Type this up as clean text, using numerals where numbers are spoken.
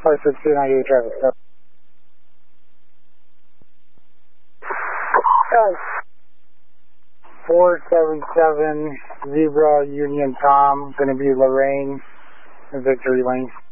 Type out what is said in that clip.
56298 traffic. 477 Zebra Union Tom, going to be Lorraine, Victory Lane.